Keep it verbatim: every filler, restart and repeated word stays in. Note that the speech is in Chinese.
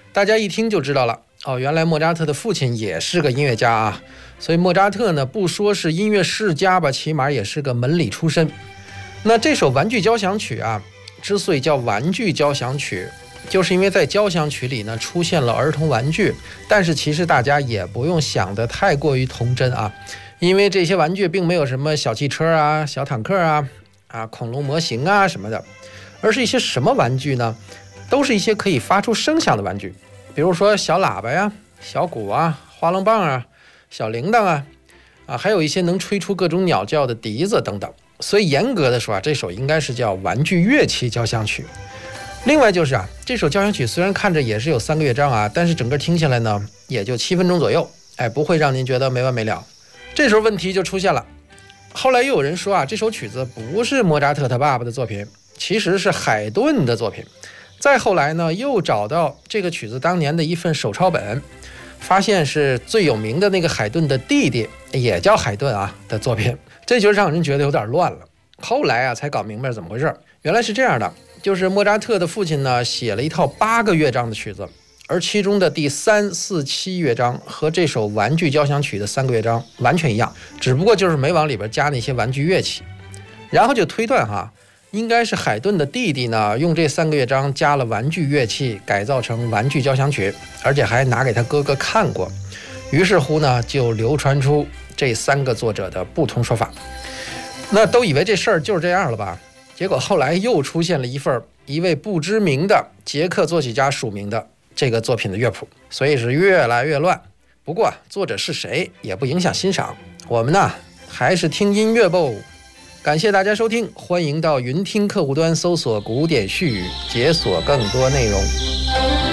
大家一听就知道了哦，原来莫扎特的父亲也是个音乐家啊。所以莫扎特呢，不说是音乐世家吧，起码也是个门里出身。那这首玩具交响曲啊，之所以叫玩具交响曲，就是因为在交响曲里呢出现了儿童玩具，但是其实大家也不用想得太过于童真啊，因为这些玩具并没有什么小汽车啊、小坦克啊、啊恐龙模型啊什么的，而是一些什么玩具呢？都是一些可以发出声响的玩具，比如说小喇叭呀、小鼓啊、花楞棒啊、小铃铛啊，啊还有一些能吹出各种鸟叫的笛子等等。所以严格的说啊，这首应该是叫玩具乐器交响曲。另外就是啊，这首交响曲虽然看着也是有三个乐章啊，但是整个听下来呢，也就七分钟左右，哎，不会让您觉得没完没了。这时候问题就出现了，后来又有人说啊，这首曲子不是莫扎特他爸爸的作品，其实是海顿的作品。再后来呢，又找到这个曲子当年的一份手抄本，发现是最有名的那个海顿的弟弟，也叫海顿啊的作品，这就让人觉得有点乱了。后来啊，才搞明白怎么回事。原来是这样的，就是莫扎特的父亲呢写了一套八个乐章的曲子，而其中的第三、四、七乐章和这首玩具交响曲的三个乐章完全一样，只不过就是没往里边加那些玩具乐器。然后就推断哈，应该是海顿的弟弟呢用这三个乐章加了玩具乐器，改造成玩具交响曲，而且还拿给他哥哥看过。于是乎呢，就流传出这三个作者的不同说法。那都以为这事儿就是这样了吧？结果后来又出现了一份一位不知名的捷克作曲家署名的这个作品的乐谱，所以是越来越乱。不过作者是谁也不影响欣赏，我们呢还是听音乐吧。感谢大家收听，欢迎到云听客户端搜索古典絮语，解锁更多内容。